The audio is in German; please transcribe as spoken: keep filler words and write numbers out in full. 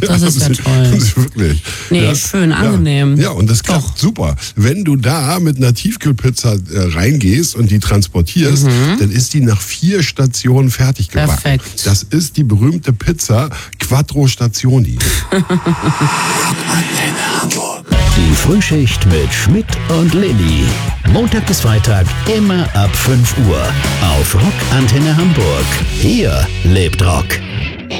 Das ist ja toll. Wirklich. Nee, ja, schön, angenehm. Ja, ja, und das klappt super. Wenn du da mit einer Tiefkühlpizza äh, reingehst und die transportierst, mhm. dann ist die nach vier Stationen fertig gebacken. Perfekt. Das ist die berühmte Pizza Quattro Stationi. Die Frühschicht mit Schmidt und Lilly. Montag bis Freitag immer ab fünf Uhr auf Rock Antenne Hamburg. Hier lebt Rock.